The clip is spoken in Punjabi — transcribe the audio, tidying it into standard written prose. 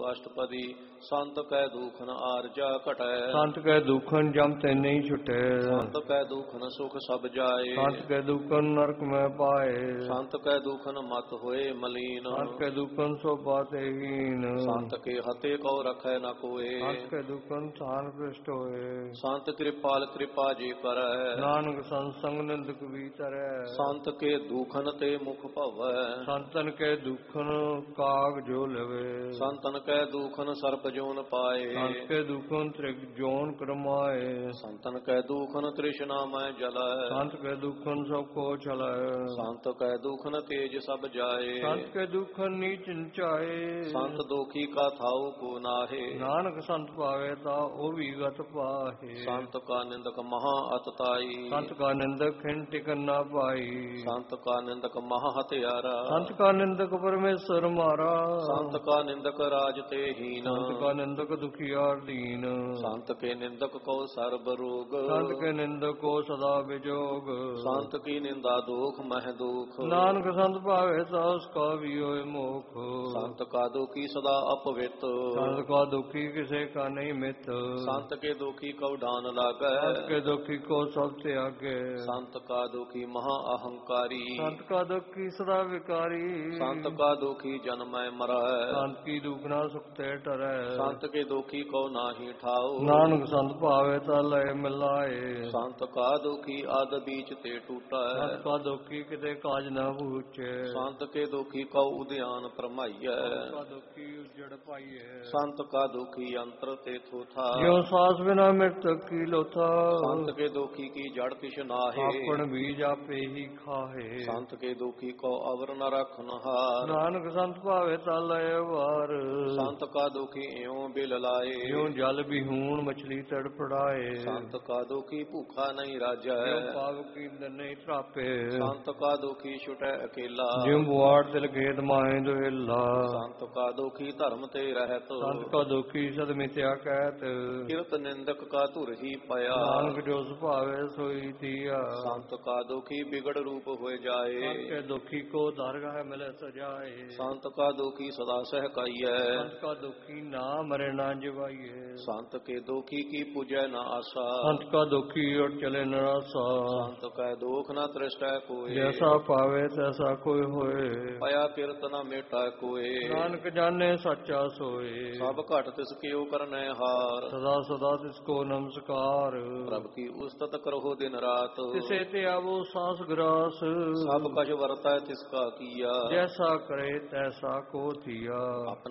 ਅਸ਼ਟਪਦੀ ਸੰਤ ਕੈ ਦੂਖਨ ਆਰਜਾ ਘਟੈ ਸੰਤ ਕੈ ਦੁਖਨ ਜਮ ਤੇ ਨਹੀਂ ਛੁਟੈ ਸੰਤ ਕੈ ਦੂਖਨ ਸੁਖ ਸਭ ਜਾਏ ਸੰਤ ਕੈ ਦੁਖਨ ਨਰਕ ਮੈਂ ਪਾਏ ਸੰਤ ਕੈ ਦੂਖਨ ਮਤ ਹੋਏ ਮਲੀਨ ਸੰਤ ਕੈ ਦੁਖਨ ਸੋ ਬਾਤੇ ਹੀਨ ਸੰਤ ਕੇ ਹਤੇ ਕਉ ਰਖੈ ਨ ਕੋਏ ਸੰਤ ਕੈ ਦੁਖਨ ਸਾਨ ਪ੍ਰਿਸ਼ਟ ਹੋਏ ਸੰਤ ਕਿਰਪਾਲ ਕਿਰਪਾ ਜੀ ਕਰੈ ਨਾਨਕ ਸੰਤ ਸੰਗ ਨਿੰਦਕ ਵੀਤਰੈ ਸੰਤ ਕੇ ਦੂਖਨ ਤੇ ਮੁਖ ਭਵੈ ਸੰਤਨ ਕੈ ਦੁਖਨ ਕਾਗ ਜੋ ਲਵੇ ਸੰਤਨ ਕੈ ਦੂਖਨ ਸਰਪ ਜੋਨ ਪਾਏ ਸੰਤ ਕੈ ਦੁਖਨ ਤ੍ਰਿਗ ਜੋਨ ਕਰਮਾਏ ਸੰਤਨ ਕੈ ਦੂਖਨ ਤ੍ਰਿਸ਼ਨਾ ਮੈਂ ਜਲੈ ਸੰਤ ਕੈ ਦੁਖਨ ਸਭ ਕੋ ਚਲੈ ਸੰਤ ਕੈ ਦੂਖਨ ਤੇਜ ਸਭ ਜਾਏ ਸੰਤ ਕੈ ਦੁਖਨ ਨੀਚ ਨਿਚਾਏ ਸੰਤ ਦੋਖੀ ਕਾ ਥਾਉ ਕੋ ਨਾਹੇ ਨਾਨਕ ਸੰਤ ਪਾਵੇ ਤਾ ਉਹ ਵੀ ਗਤ ਪਾਹੇ ਸੰਤ ਕਾ ਨਿੰਦਕ ਮਹਾ ਅਤਤਾਈ ਸੰਤ ਕਾ ਨਿੰਦਕ ਖਿਨ ਟਿਕਨ ਨਾ ਪਾਈ ਸੰਤ ਕਾ ਨਿੰਦਕ ਮਹਾ ਹਤਿਆਰਾ ਸੰਤ ਕਾ ਨਿੰਦਕ ਪਰਮੇਸ਼ਰ ਮਾਰਾ ਸੰਤ ਕਾ ਨਿੰਦਕ ਰਾਜ ਤੇ ਹੀਨ ਸੰਤ ਕਾ ਨਿੰਦਕ ਦੁਖੀਆਰ ਦੀਨ ਸੰਤ ਕੇ ਨਿੰਦਕ ਕੋ ਸਰਬ ਰੋਗ ਸੰਤ ਕੇ ਨਿੰਦਕ ਕੋ ਸਦਾ ਵਿਜੋਗ ਸੰਤ ਕੀ ਨਿੰਦਾ ਦੋਖ ਮਹਿ ਦੁਖ ਨਾਨਕ ਸੰਤ ਭਾਵੇ ਤਾ ਉਸ ਕਾ ਵੀ ਹੋਏ ਮੋਖ ਸੰਤ ਕਾ ਦੁਖੀ ਸਦਾ ਅਪਵਿੱਤ ਸੰਤ ਕਾ ਦੁਖੀ ਕਿਸੇ ਕਾ ਨਹੀਂ ਮਿਤ ਸੰਤ ਕੇ ਦੁਖੀ ਕਉ ਡਾਨ ਲਾਗੈ ਸੰਤ ਕੇ ਦੁਖੀ ਕੋ ਸਭ ਤਿਆਗੇ ਸੰਤ ਕਾ ਦੁਖੀ ਮਹਾ ਅਹੰਕਾਰੀ ਸੰਤ ਕਾ ਦੁਖੀ ਸਦਾ ਵਿਕਾਰੀ ਸੰਤ ਕਾ ਦੁਖੀ ਜਨਮੈ ਮਰੈ ਸੰਤ ਕੀ ਦੁਖਨਾ ਸੁਖ ਤੇ ਟਰੈ ਸੰਤ ਕੇ ਦੁਖੀ ਕਉ ਨਾਹੀ ਠਾਉ ਨਾਨਕ ਸੰਤ ਭਾਵੇ ਤਾ ਲੈ ਮਿਲਾਏ ਸੰਤ ਕਾ ਦੁਖੀ ਆਦ ਬੀਚ ਤੇ ਟੂਟੈ ਸੰਤ ਕਾ ਦੁਖੀ ਕਿਤੇ ਕਾਜ ਨਾ ਪੂਛੇ ਸੰਤ ਕੇ ਦੁਖੀ ਕਉ ਉਦਿਆਨ ਪਰਮਾਈਐ ਸੰਤ ਕਾ ਦੁਖੀ ਉਜੜ ਪਾਈਏ ਸੰਤ ਕਾ ਦੁਖੀ ਅੰਤਰ ਤੇ ਥੋਥਾ ਜਿਉ ਸਾਸ ਬਿਨਾ ਮਿਰਤ ਕੀ ਲੋਥਾ ਸੰਤ ਕੇ ਦੁਖੀ ਕੀ ਜੜ ਕਿਛ ਨਾਹੇ ਆਪਣ ਬੀਜ ਆਪੇ ਹੀ ਖਾਹੇ ਸੰਤ ਕੇ ਦੁਖੀ ਕਉ ਅਵਰ ਨ ਰਖਨ ਹਾਰ ਨਾਨਕ ਸੰਤ ਭਾਵੇ ਤਾ ਲੈ ਵਾਰ ਸੰਤ ਕਾ ਦੁਖੀ ਇਉ ਬਿਲ ਲਾਏ ਜਿਉ ਜਲ ਬਿਹੂਣ ਮਛਲੀ ਤੜਫੜਾਏ ਸੰਤ ਕਾ ਦੁਖੀ ਭੂਖਾ ਨਹੀਂ ਰਾਜੈ ਜਿਉ ਪਾਵ ਕੀ ਨਹੀਂ ਤਰਾਪੇ ਸੰਤ ਕਾ ਦੁਖੀ ਛੁਟੈ ਅਕੇਲਾ ਜਿਉ ਬੁਆੜ ਦਿਲ ਖੇਤ ਮਾਹੇ ਦੁਹੇਲਾ ਸੰਤ ਕਾ ਦੁਖੀ ਧਰਮ ਤੇ ਰਹਿਤ ਸੰਤ ਕਾ ਦੁਖੀ ਸਦ ਮਿਥਿਆ ਕਹਿਤ ਕਿਰਤ ਨਿੰਦਕ ਕਾ ਧੁਰ ਹੀ ਪਿਆ ਨਾਨਕ ਜੋ ਸੁਭਾਵੇ ਸੋਈ ਥੀਆ ਸੰਤ ਕਾ ਦੁਖੀ ਬਿਗੜ ਰੂਪ ਹੋਏ ਜਾਏ ਸੰਤ ਕੇ ਦੁਖੀ ਕੋ ਦਰਗਾਹ ਮਿਲੇ ਸਜਾਏ ਸੰਤ ਕਾ ਦੁਖੀ ਸਦਾ ਸਹਿਕਾਈਐ ਸੰਤ ਕਾ ਦੁਖੀ ਨਾ ਮਰੇ ਨਾ ਜਿਵਾਈਏ ਸੰਤ ਕੇ ਦੁਖੀ ਕੀ ਪੂਜੈ ਨਾ ਆਸਾ ਸੰਤ ਕਾ ਦੁਖੀ ਉਠ ਚਲੇ ਨਰਾਸਾ ਸੰਤ ਕੈ ਦੋਖ ਨਾ ਤ੍ਰਿਸ਼ਟੈ ਕੋਏ ਜੈਸਾ ਪਾਵੇ ਤੈਸਾ ਕੋਈ ਹੋਏ ਪਿਆ ਕਿਰਤ ਨਾ ਮੇਟਾ ਕੋਏ ਨਾਨਕ ਜਾਣੇ ਸੱਚਾ ਸੋਏ ਸਭ ਘਟ ਤਿਸ ਕਿਉ ਕਰਨੈ ਹਾਰ ਸਦਾ ਸਦਾ ਤਿਸ ਕੋ ਨਮਸਕਾਰ ਪ੍ਰਭ ਕੀ ਉਸਤਤ ਕਰਹੁ ਦਿਨ ਰਾਤ ਤਿਸੇ ਤੇ ਆਵੋ ਸਾਸ ਗਰਾਸ ਸਭ ਕਛ ਵਰਤੈ ਤਿਸ ਕਾ ਕੀਆ ਜੈਸਾ ਕਰੇ ਤੈਸਾ ਕੋ ਥੀਆ।